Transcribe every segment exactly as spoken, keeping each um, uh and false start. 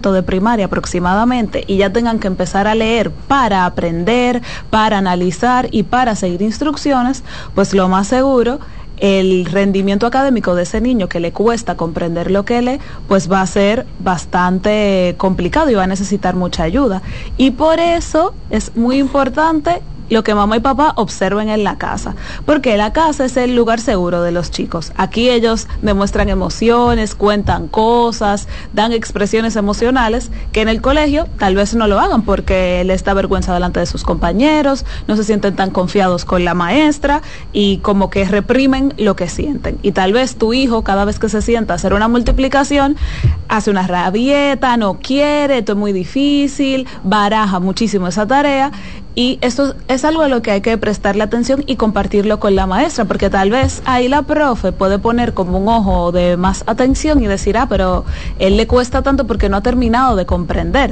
sexto de primaria aproximadamente y ya tengan que empezar a leer para aprender, para analizar y para seguir instrucciones, pues lo más seguro, el rendimiento académico de ese niño que le cuesta comprender lo que lee, pues va a ser bastante complicado y va a necesitar mucha ayuda. Y por eso es muy importante lo que mamá y papá observen en la casa, porque la casa es el lugar seguro de los chicos. Aquí ellos demuestran emociones, cuentan cosas, dan expresiones emocionales que en el colegio tal vez no lo hagan porque les da vergüenza delante de sus compañeros, no se sienten tan confiados con la maestra y como que reprimen lo que sienten. Y tal vez tu hijo, cada vez que se sienta a hacer una multiplicación, hace una rabieta, no quiere, esto es muy difícil, baraja muchísimo esa tarea. Y esto es algo a lo que hay que prestarle atención y compartirlo con la maestra, porque tal vez ahí la profe puede poner como un ojo de más atención y decir, ah, pero él le cuesta tanto porque no ha terminado de comprender.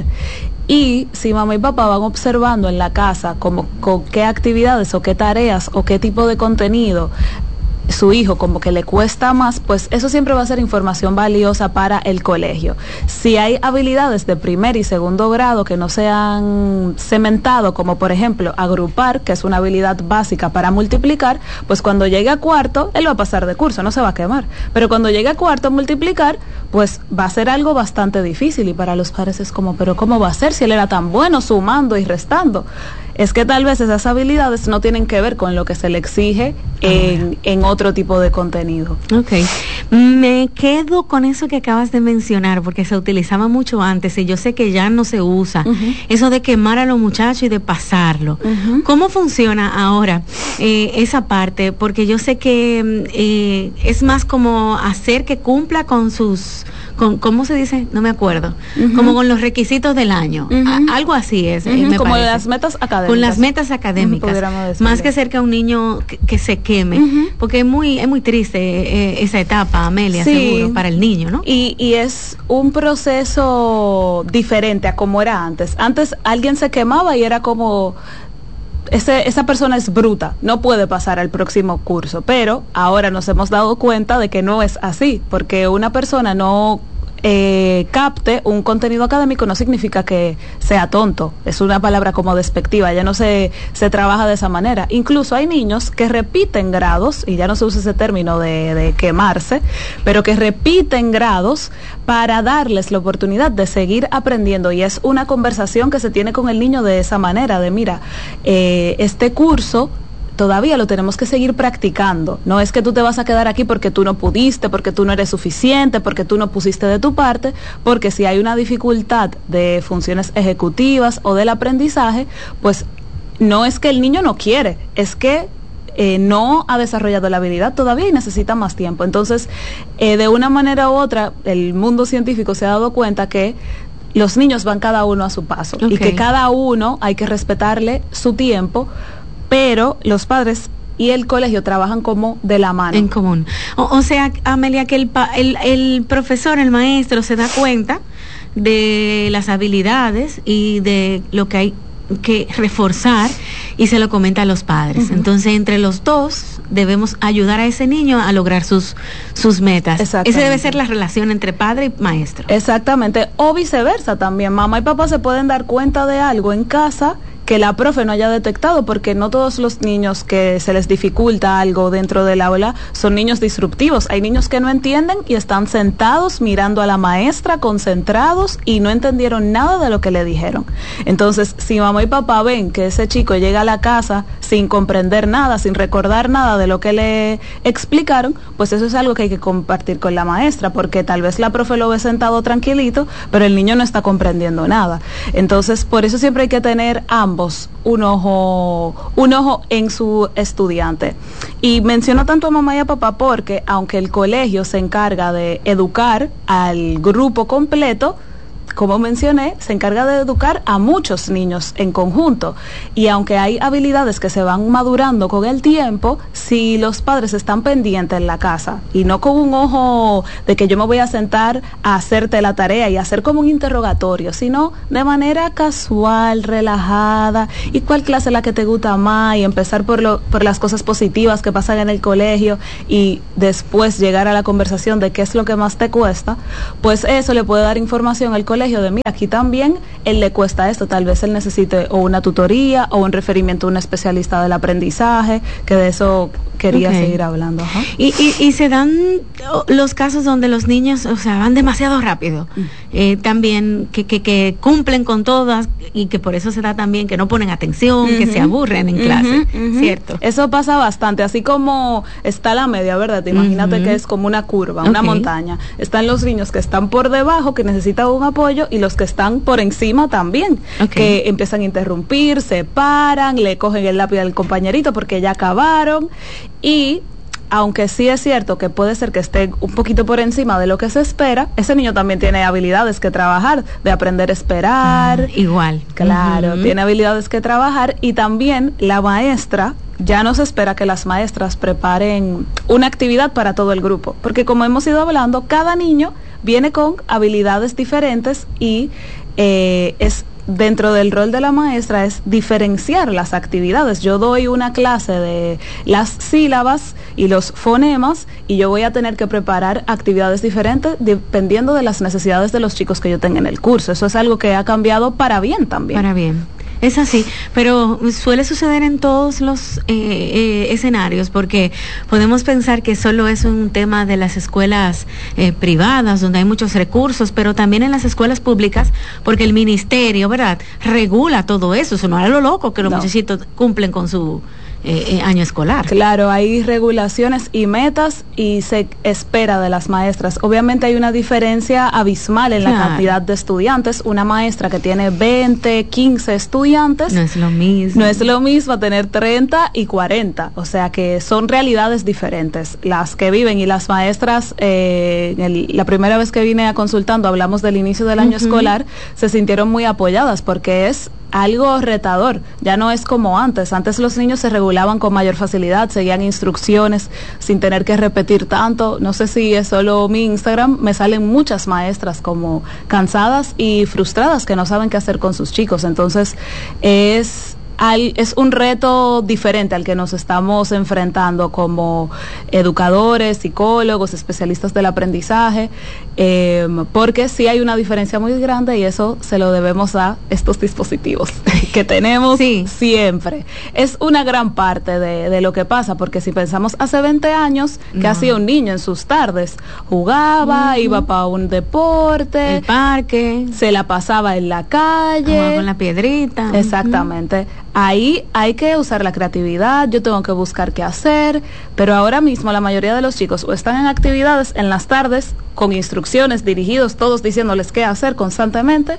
Y si mamá y papá van observando en la casa como con qué actividades o qué tareas o qué tipo de contenido su hijo como que le cuesta más, pues eso siempre va a ser información valiosa para el colegio. Si hay habilidades de primer y segundo grado que no se han cementado, como por ejemplo agrupar, que es una habilidad básica para multiplicar, pues cuando llegue a cuarto, él va a pasar de curso, no se va a quemar. Pero cuando llegue a cuarto a multiplicar, pues va a ser algo bastante difícil y para los padres es como, pero ¿cómo va a ser si él era tan bueno sumando y restando? Es que tal vez esas habilidades no tienen que ver con lo que se le exige en, en otro tipo de contenido. Ok, me quedo con eso que acabas de mencionar, porque se utilizaba mucho antes y yo sé que ya no se usa, uh-huh. eso de quemar a los muchachos y de pasarlo. Uh-huh. ¿Cómo funciona ahora eh, esa parte? Porque yo sé que eh, es más como hacer que cumpla con sus... Con, ¿cómo se dice? No me acuerdo. Uh-huh. Como con los requisitos del año. Uh-huh. A, algo así es. Uh-huh. eh, me como parece. las metas académicas. Con las metas académicas. Más que ser que a un niño que, que se queme. Uh-huh. Porque es muy, es muy triste eh, esa etapa, Amelia, sí. seguro, para el niño, ¿no? Y, y es un proceso diferente a como era antes. Antes alguien se quemaba y era como... Ese, esa persona es bruta, no puede pasar al próximo curso, pero ahora nos hemos dado cuenta de que no es así, porque una persona no eh, capte un contenido académico no significa que sea tonto, es una palabra como despectiva, ya no se, se trabaja de esa manera. Incluso hay niños que repiten grados, y ya no se usa ese término de, de quemarse, pero que repiten grados para darles la oportunidad de seguir aprendiendo, y es una conversación que se tiene con el niño de esa manera, de mira, eh, este curso todavía lo tenemos que seguir practicando, no es que tú te vas a quedar aquí porque tú no pudiste, porque tú no eres suficiente, porque tú no pusiste de tu parte, porque si hay una dificultad de funciones ejecutivas o del aprendizaje, pues no es que el niño no quiere, es que Eh, no ha desarrollado la habilidad todavía y necesita más tiempo. Entonces, eh, de una manera u otra, el mundo científico se ha dado cuenta que los niños van cada uno a su paso, okay. y que cada uno hay que respetarle su tiempo, pero los padres y el colegio trabajan como de la mano. En común. O, o sea, Amelia, que el, el, el profesor, el maestro se da cuenta de las habilidades y de lo que hay que reforzar y se lo comenta a los padres. Uh-huh. Entonces, entre los dos debemos ayudar a ese niño a lograr sus sus metas. Esa debe ser la relación entre padre y maestro. Exactamente, o viceversa también. Mamá y papá se pueden dar cuenta de algo en casa que la profe no haya detectado, porque no todos los niños que se les dificulta algo dentro del aula son niños disruptivos. Hay niños que no entienden y están sentados mirando a la maestra, concentrados, y no entendieron nada de lo que le dijeron. Entonces, si mamá y papá ven que ese chico llega a la casa sin comprender nada, sin recordar nada de lo que le explicaron, pues eso es algo que hay que compartir con la maestra, porque tal vez la profe lo ve sentado tranquilito, pero el niño no está comprendiendo nada. Entonces, por eso siempre hay que tener ambos un ojo, un ojo en su estudiante. Y menciono tanto a mamá y a papá porque aunque el colegio se encarga de educar al grupo completo, como mencioné, se encarga de educar a muchos niños en conjunto, y aunque hay habilidades que se van madurando con el tiempo, si los padres están pendientes en la casa y no con un ojo de que yo me voy a sentar a hacerte la tarea y hacer como un interrogatorio, sino de manera casual, relajada, y cuál clase es la que te gusta más, y empezar por, lo, por las cosas positivas que pasan en el colegio y después llegar a la conversación de qué es lo que más te cuesta, pues eso le puede dar información al colegio colegio de, mira, aquí también él le cuesta esto, tal vez él necesite o una tutoría o un referimiento a un especialista del aprendizaje, que de eso quería okay. seguir hablando. Ajá. Y, y, y se dan los casos donde los niños, o sea, van demasiado rápido, mm. eh, también que, que, que cumplen con todas y que por eso se da también que no ponen atención, uh-huh. que se aburren en uh-huh. clase, uh-huh. ¿cierto? Eso pasa bastante, así como está la media, ¿verdad? Imagínate uh-huh. que es como una curva, una okay. montaña. Están los niños que están por debajo, que necesitan un apoyo, y los que están por encima también, okay. que empiezan a interrumpir, se paran, le cogen el lápiz al compañerito porque ya acabaron. Y aunque sí es cierto que puede ser que esté un poquito por encima de lo que se espera, ese niño también tiene habilidades que trabajar, de aprender a esperar. Mm, igual. Claro, uh-huh. tiene habilidades que trabajar, y también la maestra, ya no se espera que las maestras preparen una actividad para todo el grupo, porque como hemos ido hablando, cada niño viene con habilidades diferentes y eh, es dentro del rol de la maestra es diferenciar las actividades. Yo doy una clase de las sílabas y los fonemas, y yo voy a tener que preparar actividades diferentes dependiendo de las necesidades de los chicos que yo tenga en el curso. Eso es algo que ha cambiado para bien también. Para bien. Es así, pero suele suceder en todos los eh, eh, escenarios, porque podemos pensar que solo es un tema de las escuelas eh, privadas, donde hay muchos recursos, pero también en las escuelas públicas, porque el ministerio, ¿verdad?, regula todo eso. Eso no es lo loco que los no. muchachitos cumplen con su Eh, eh, año escolar. Claro, hay regulaciones y metas, y se espera de las maestras. Obviamente hay una diferencia abismal en claro. la cantidad de estudiantes. Una maestra que tiene veinte, quince estudiantes, no es lo mismo. No es lo mismo tener treinta y cuarenta. O sea que son realidades diferentes las que viven, y las maestras, eh, el, la primera vez que vine a consultando, hablamos del inicio del año uh-huh. escolar, se sintieron muy apoyadas, porque es algo retador, ya no es como antes. Antes los niños se regulaban con mayor facilidad, seguían instrucciones sin tener que repetir tanto. No sé si es solo mi Instagram, me salen muchas maestras como cansadas y frustradas, que no saben qué hacer con sus chicos. Entonces es Hay, es un reto diferente al que nos estamos enfrentando como educadores, psicólogos, especialistas del aprendizaje, eh, porque sí hay una diferencia muy grande, y eso se lo debemos a estos dispositivos que tenemos sí. siempre. Es una gran parte de, de lo que pasa, porque si pensamos hace veinte años, ¿qué no. hacía un niño en sus tardes? Jugaba, uh-huh. iba para un deporte, el parque, se la pasaba en la calle, jugaba con la piedrita. Exactamente. Uh-huh. Ahí hay que usar la creatividad, yo tengo que buscar qué hacer, pero ahora mismo la mayoría de los chicos o están en actividades en las tardes, con instrucciones dirigidos, todos diciéndoles qué hacer constantemente,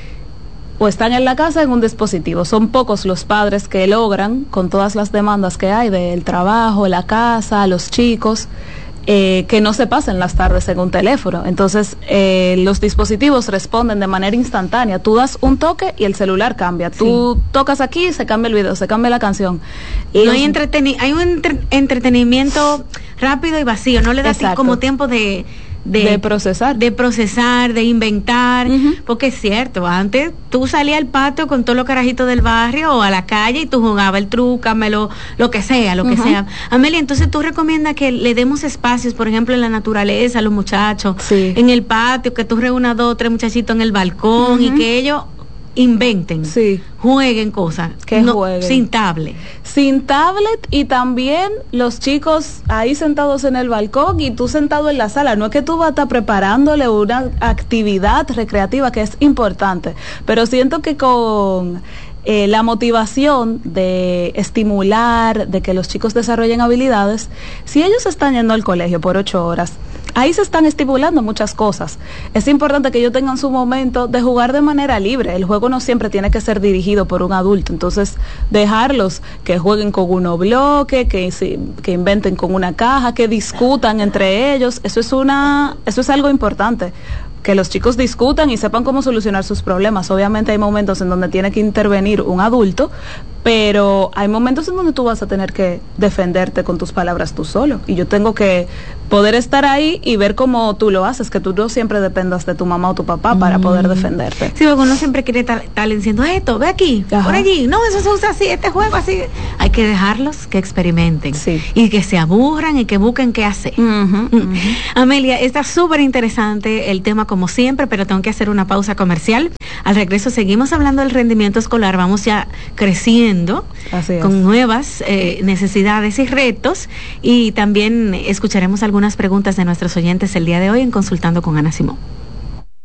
o están en la casa en un dispositivo. Son pocos los padres que logran, con todas las demandas que hay del trabajo, la casa, los chicos, Eh, que no se pasen las tardes en un teléfono. Entonces eh, los dispositivos responden de manera instantánea. Tú das un toque y el celular cambia. Sí. Tú tocas aquí, se cambia el video, se cambia la canción. No los... hay entreteni- hay un entre- entretenimiento rápido y vacío. No le das como tiempo de De, de procesar. De procesar, de inventar, uh-huh. porque es cierto, antes tú salías al patio con todos los carajitos del barrio o a la calle y tú jugabas el trúcamelo, lo que sea, lo uh-huh. que sea. Amelia, entonces tú recomiendas que le demos espacios, por ejemplo, en la naturaleza, a los muchachos, sí. en el patio, que tú reúnas dos o tres muchachitos en el balcón uh-huh. y que ellos inventen, sí. jueguen cosas, que no, jueguen. sin tablet. Sin tablet, y también los chicos ahí sentados en el balcón y tú sentado en la sala. No es que tú vas a estar preparándole una actividad recreativa, que es importante, pero siento que con eh, la motivación de estimular, de que los chicos desarrollen habilidades, si ellos están yendo al colegio por ocho horas, ahí se están estimulando muchas cosas. Es importante que ellos tengan su momento de jugar de manera libre. El juego no siempre tiene que ser dirigido por un adulto. Entonces, dejarlos que jueguen con uno bloque, que, que inventen con una caja, que discutan entre ellos. Eso es una, eso es algo importante. Que los chicos discutan y sepan cómo solucionar sus problemas. Obviamente hay momentos en donde tiene que intervenir un adulto, pero hay momentos en donde tú vas a tener que defenderte con tus palabras tú solo, y yo tengo que poder estar ahí y ver cómo tú lo haces, que tú no siempre dependas de tu mamá o tu papá para mm. poder defenderte. Sí, porque uno siempre quiere estar diciendo esto, ve aquí, Ajá. por allí, no, eso se usa así, este juego así. Hay que dejarlos que experimenten sí. y que se aburran y que busquen qué hacer. Uh-huh, uh-huh. Amelia, está súper interesante el tema como siempre, pero tengo que hacer una pausa comercial. Al regreso seguimos hablando del rendimiento escolar, vamos ya creciendo con nuevas eh, necesidades y retos, y también escucharemos algunas preguntas de nuestros oyentes el día de hoy en Consultando con Ana Simón.